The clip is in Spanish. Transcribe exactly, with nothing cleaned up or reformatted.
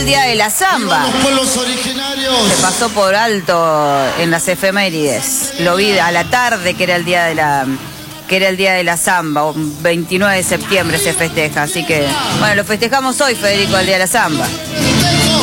día de la samba. Los pueblos originarios. Se pasó por alto en las efemérides. Lo vi a la tarde que era el día de la que era el día de la samba, veintinueve de septiembre se festeja, así que bueno, lo festejamos hoy, Federico, el día de la samba.